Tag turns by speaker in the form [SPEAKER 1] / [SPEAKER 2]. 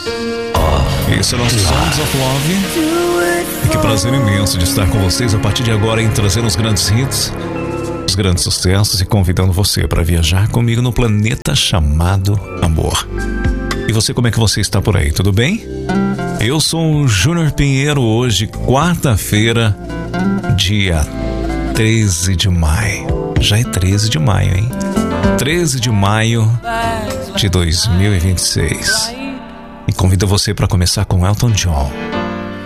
[SPEAKER 1] Esse é o nosso Songs of Love. E que prazer imenso de estar com vocês a partir de agora em trazendo os grandes hits, os grandes sucessos e convidando você para viajar comigo no planeta chamado Amor. E você, como é que você está por aí? Tudo bem? Eu sou o Júnior Pinheiro. Hoje, quarta-feira, dia 13 de maio. Já é 13 de maio, hein? 13 de maio de 2026. E convido você para começar com Elton John.